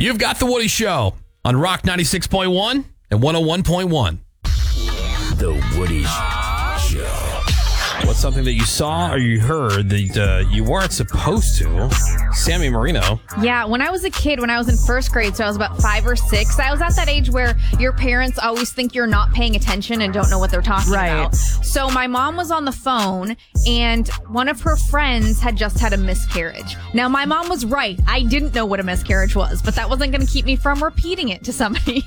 You've got The Woody Show on Rock 96.1 and 101.1. The Woody Show. What's something that you saw or you heard that you weren't supposed to? Sammy Marino. Yeah, when I was a kid, when I was in first grade, so I was about 5 or 6, I was at that age where your parents always think you're not paying attention and don't know what they're talking about. So my mom was on the phone, and one of her friends had just had a miscarriage. Now, my mom was right. I didn't know what a miscarriage was, but that wasn't going to keep me from repeating it to somebody.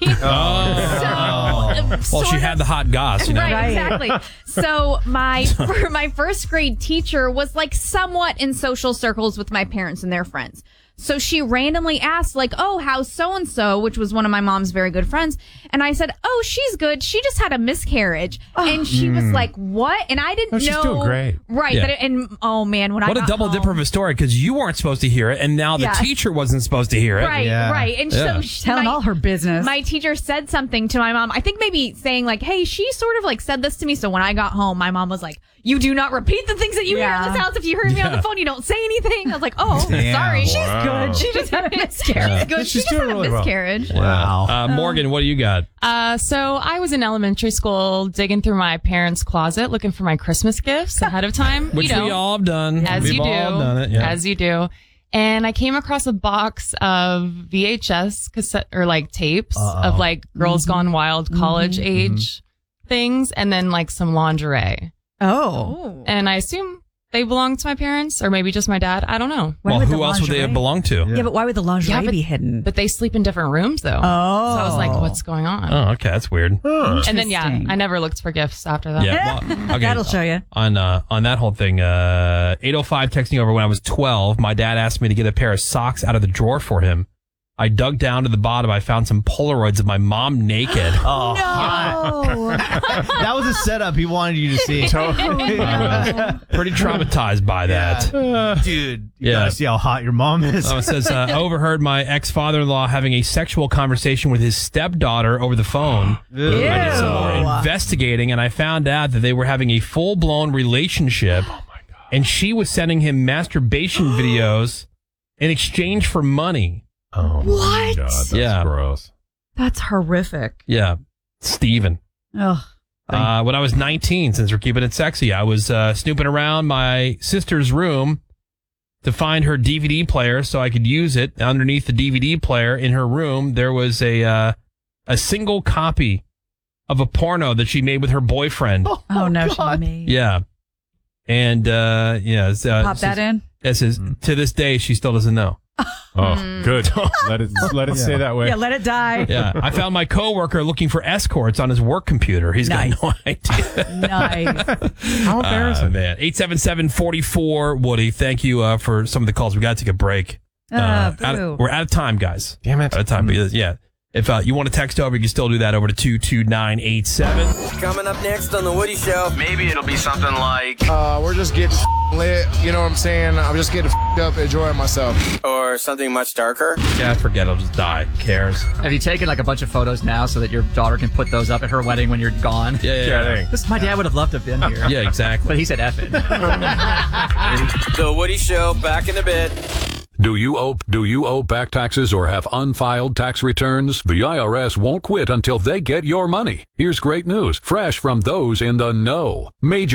Well, she had the hot goss, you know? Right, exactly. So my first grade teacher was like somewhat in social circles with my parents and their friends. So she randomly asked, like, oh, how's so-and-so, which was one of my mom's very good friends. And I said, oh, she's good. She just had a miscarriage. And she was like, what? And I didn't know. She's doing great. Right. Yeah. And oh, man, when I got What a double dipper of a story, because you weren't supposed to hear it, and now the teacher wasn't supposed to hear it. Right, right. And so telling all her business. My teacher said something to my mom. I think maybe saying like, hey, she sort of like said this to me. So when I got home, my mom was like, you do not repeat the things that you hear in this house. If you heard me on the phone, you don't say anything. I was like, oh, sorry. She's good. She just had a miscarriage. She's good. She just had a miscarriage. Wow. Morgan, what do you got? So I was in elementary school digging through my parents' closet looking for my Christmas gifts ahead of time. Which we all have done. As you do. All done it, yeah. As you do. And I came across a box of VHS cassette or like tapes of like Girls Gone Wild college age things and then like some lingerie. Oh. And I assume they belong to my parents or maybe just my dad. I don't know. Well, who else would they have belonged to? Yeah, but why would the lingerie be hidden? But they sleep in different rooms though. Oh. So I was like, what's going on? Oh, okay. That's weird. And then, I never looked for gifts after that. Yeah. Well, okay. That'll show you. On that whole thing, 805 texting over when I was 12, my dad asked me to get a pair of socks out of the drawer for him. I dug down to the bottom. I found some Polaroids of my mom naked. Oh, no. That was a setup he wanted you to see. Pretty traumatized by that. Dude, you gotta see how hot your mom is. It says, overheard my ex-father-in-law having a sexual conversation with his stepdaughter over the phone. I did some more investigating, and I found out that they were having a full-blown relationship. Oh my God. And she was sending him masturbation videos in exchange for money. Oh, what? God, that's gross. That's horrific. Yeah. Steven. Ugh. When I was 19, since we're keeping it sexy, I was snooping around my sister's room to find her DVD player so I could use it. Underneath the DVD player in her room, there was a single copy of a porno that she made with her boyfriend. Oh no, she made. Yeah. And, pop that in? It says, to this day, she still doesn't know. Oh, good. Let it stay that way. Yeah, let it die. Yeah. I found my coworker looking for escorts on his work computer. He's got no idea. Nice. How embarrassing. Man. 877-44-WOODY. Thank you for some of the calls. We got to take a break. We're out of time, guys. Damn it. Out of time. Yeah. If you want to text over, you can still do that over to 22987. Coming up next on The Woody Show, maybe it'll be something like... we're just getting lit, you know what I'm saying? I'm just getting up, enjoying myself. Or something much darker. Yeah, forget it. I'll just die. Who cares? Have you taken like a bunch of photos now so that your daughter can put those up at her wedding when you're gone? Yeah. My dad would have loved to have been here. Yeah, exactly. But he said F it. The Woody Show, back in a bit. Do you owe back taxes or have unfiled tax returns? The IRS won't quit until they get your money. Here's great news, fresh from those in the know. Major